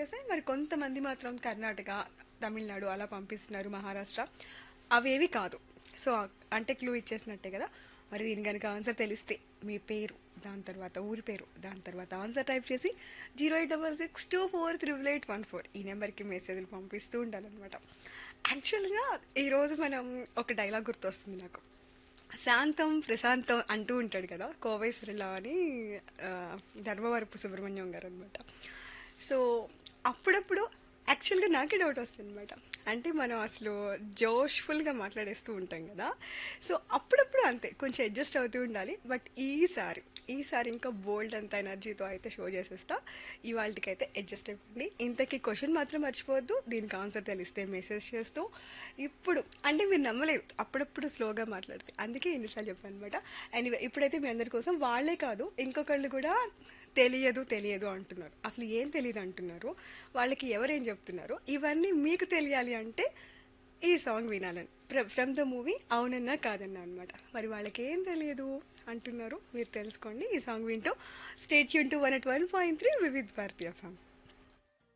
వచ్చేసాయి. మరి కొంతమంది మాత్రం కర్ణాటక, తమిళనాడు అలా పంపిస్తున్నారు, మహారాష్ట్ర. అవేవి కాదు. సో అంటే క్లూ ఇచ్చేసినట్టే కదా. మరి దీని కనుక ఆన్సర్ తెలిస్తే మీ పేరు, దాని తర్వాత ఊరి పేరు, దాని తర్వాత ఆన్సర్ టైప్ చేసి 08662438814 ఈ నెంబర్కి మెసేజ్లు పంపిస్తూ ఉండాలన్నమాట. యాక్చువల్గా ఈరోజు మనం ఒక డైలాగ్ గుర్తొస్తుంది నాకు. శాంతం ప్రశాంతం అంటూ ఉంటాడు కదా కోవేశ్వరిలా అని, ఆ, ధర్మవరపు సుబ్రహ్మణ్యం గారు అనమాట. సో అప్పుడప్పుడు యాక్చువల్గా నాకే డౌట్ వస్తుంది అనమాట. అంటే మనం అసలు జోష్ఫుల్గా మాట్లాడేస్తూ ఉంటాం కదా. సో అప్పుడప్పుడు అంతే కొంచెం అడ్జస్ట్ అవుతూ ఉండాలి. బట్ ఈసారి ఇంకా బోల్డ్ అంత ఎనర్జీతో అయితే షో చేసేస్తా. ఇవాళకైతే అడ్జస్ట్ అయిపోండి. ఇంతకీ క్వశ్చన్ మాత్రం మర్చిపోవద్దు. దీనికి ఆన్సర్ తెలిస్తే మెసేజ్ చేస్తూ. ఇప్పుడు అంటే మీరు నమ్మలేరు, అప్పుడప్పుడు స్లోగా మాట్లాడితే, అందుకే ఎన్నిసార్లు చెప్పాను అనమాట. ఎనీవే ఇప్పుడైతే మీ అందరి కోసం వాళ్ళే కాదు ఇంకొకళ్ళు కూడా తెలియదు తెలియదు అంటున్నారు. అసలు ఏం తెలియదు అంటున్నారు, వాళ్ళకి ఎవరేం చెప్తున్నారు, ఇవన్నీ మీకు తెలియాలి అంటే ఈ సాంగ్ వినాలని. ఫ్రమ్ ద మూవీ అవునన్నా కాదన్నా అనమాట. మరి వాళ్ళకి ఏం తెలియదు అంటున్నారు, మీరు తెలుసుకోండి ఈ సాంగ్ వింటూ. State Yoon to 101.3 Vividh Bharatiya FM.